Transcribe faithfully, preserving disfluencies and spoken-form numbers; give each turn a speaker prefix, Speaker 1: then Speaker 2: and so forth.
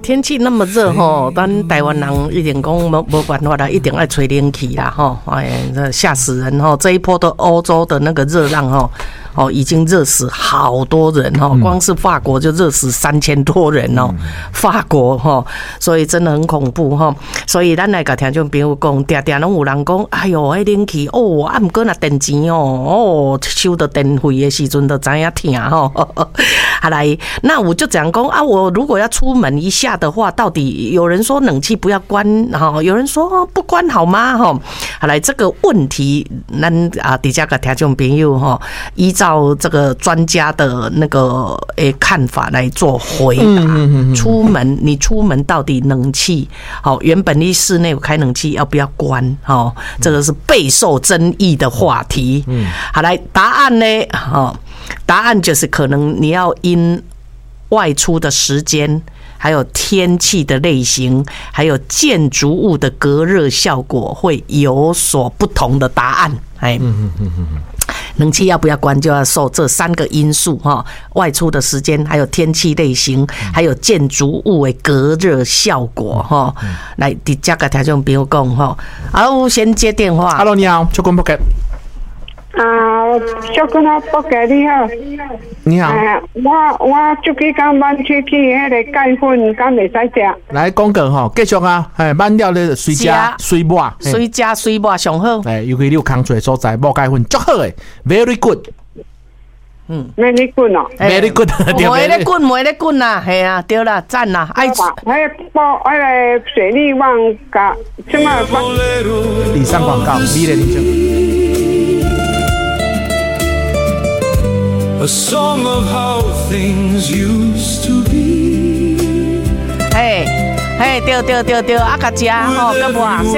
Speaker 1: 天气那么热吼，咱台湾人一定讲无无办法啦，一定爱吹冷气啦吼，哎，这吓死人吼！这一波的欧洲的那个热浪吼。哦，已经热死好多人哦，光是法国就热死三千多人哦，嗯、法国哈、哦，所以真的很恐怖哈、哦。所以咱来甲听众朋友讲，常常拢有人讲，哎哟，迄冷气哦，啊，毋过若电钱哦，哦，收到电费的时阵就知影疼吼。好来，那我就讲讲啊，我如果要出门一下的话，到底有人说冷气不要关哈，有人说不关好吗？哈，好来，这个问题，咱啊，底下个听众朋友哈，依照。照这个专家的那个诶看法来做回答。出门你出门到底冷气好，原本你室内开冷气要不要关？好，这个是备受争议的话题。好，来答案呢？好，答案就是可能你要因外出的时间。还有天气的类型，还有建筑物的隔热效果会有所不同的答案。哎，冷气要不要关，就要受这三个因素哈：外出的时间，还有天气类型，还有建筑物的隔热效果哈。来，底下个听众朋友讲哈，好，先接电话。
Speaker 2: Hello， 你好，秋坤不给。
Speaker 3: 啊，小姑娘不给你好。
Speaker 2: 你好。
Speaker 3: 啊，我我这几天晚出去迄个钙粉，敢袂使食？
Speaker 2: 来讲讲吼，继续啊，哎，慢了咧，随食随抹，
Speaker 1: 随食随抹上好。
Speaker 2: 哎，尤其你有空出的所在，抹钙粉足好诶 ，very good。
Speaker 3: 嗯 ，very good 哦
Speaker 2: ，very good，
Speaker 1: 没咧滚，没咧滚啦，系啊，对啦，赞啦，爱吃。
Speaker 3: 迄包迄个水利旺甲什么？
Speaker 2: 以上广告，你咧，你先。
Speaker 4: A song of how things used to be.
Speaker 1: 嘿，嘿，对对对对，啊，甲食吼，甲无。